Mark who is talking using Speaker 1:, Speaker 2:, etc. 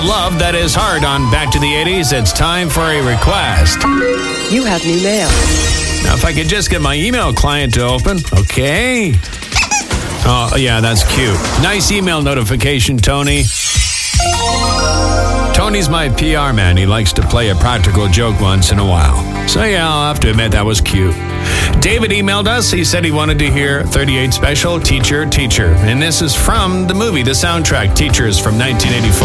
Speaker 1: Love that is hard on Back to the 80s. It's time for a request.
Speaker 2: You have new mail.
Speaker 1: Now, if I could just get my email client to open. Okay. Oh, yeah, that's cute. Nice email notification, Tony. Tony's my PR man. He likes to play a practical joke once in a while. So, yeah, I'll have to admit that was cute. David emailed us. He said he wanted to hear 38 Special, Teacher, Teacher. And this is from the movie, the soundtrack, Teachers from 1984.